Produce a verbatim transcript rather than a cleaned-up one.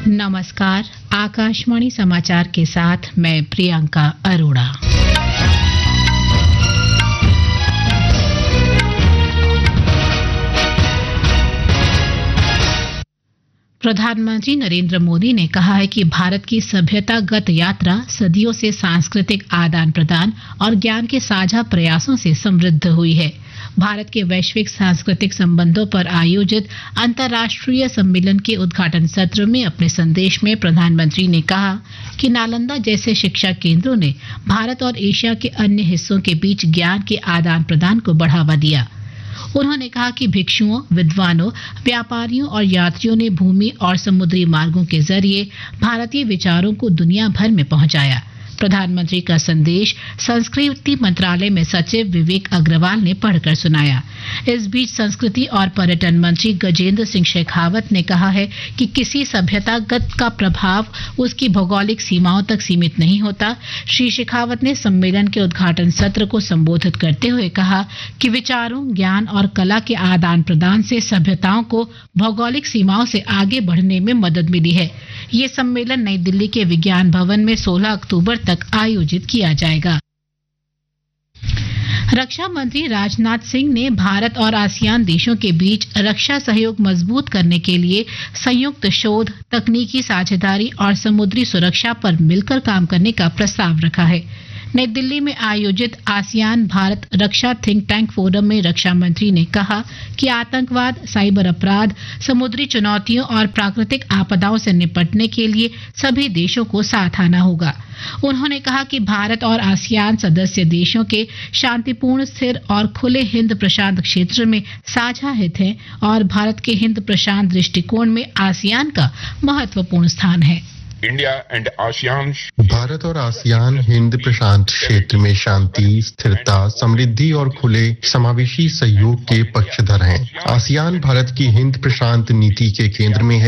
नमस्कार, आकाशवाणी समाचार के साथ मैं प्रियंका अरोड़ा। प्रधानमंत्री नरेंद्र मोदी ने कहा है कि भारत की सभ्यतागत यात्रा सदियों से सांस्कृतिक आदान प्रदान और ज्ञान के साझा प्रयासों से समृद्ध हुई है। भारत के वैश्विक सांस्कृतिक संबंधों पर आयोजित अंतर्राष्ट्रीय सम्मेलन के उद्घाटन सत्र में अपने संदेश में प्रधानमंत्री ने कहा कि नालंदा जैसे शिक्षा केंद्रों ने भारत और एशिया के अन्य हिस्सों के बीच ज्ञान के आदान प्रदान को बढ़ावा दिया। उन्होंने कहा कि भिक्षुओं, विद्वानों, व्यापारियों और यात्रियों ने भूमि और समुद्री मार्गों के जरिए भारतीय विचारों को दुनिया भर में पहुंचाया। प्रधानमंत्री का संदेश संस्कृति मंत्रालय में सचिव विवेक अग्रवाल ने पढ़कर सुनाया। इस बीच संस्कृति और पर्यटन मंत्री गजेंद्र सिंह शेखावत ने कहा है कि किसी सभ्यतागत का प्रभाव उसकी भौगोलिक सीमाओं तक सीमित नहीं होता। श्री शेखावत ने सम्मेलन के उद्घाटन सत्र को संबोधित करते हुए कहा कि विचारों, ज्ञान और कला के आदान प्रदान से सभ्यताओं को भौगोलिक सीमाओं से आगे बढ़ने में मदद मिली है। ये सम्मेलन नई दिल्ली के विज्ञान भवन में सोलह अक्टूबर तक आयोजित किया जाएगा। रक्षा मंत्री राजनाथ सिंह ने भारत और आसियान देशों के बीच रक्षा सहयोग मजबूत करने के लिए संयुक्त शोध, तकनीकी साझेदारी और समुद्री सुरक्षा पर मिलकर काम करने का प्रस्ताव रखा है। नई दिल्ली में आयोजित आसियान भारत रक्षा थिंक टैंक फोरम में रक्षा मंत्री ने कहा कि आतंकवाद, साइबर अपराध, समुद्री चुनौतियों और प्राकृतिक आपदाओं से निपटने के लिए सभी देशों को साथ आना होगा। उन्होंने कहा कि भारत और आसियान सदस्य देशों के शांतिपूर्ण, स्थिर और खुले हिंद प्रशांत क्षेत्र में साझा हित हैं और भारत के हिंद प्रशांत दृष्टिकोण में आसियान का महत्वपूर्ण स्थान है। इंडिया एंड आसियान भारत और आसियान हिंद प्रशांत क्षेत्र में शांति, स्थिरता, समृद्धि और खुले समावेशी सहयोग के पक्षधर हैं। आसियान भारत की हिंद प्रशांत नीति के केंद्र में है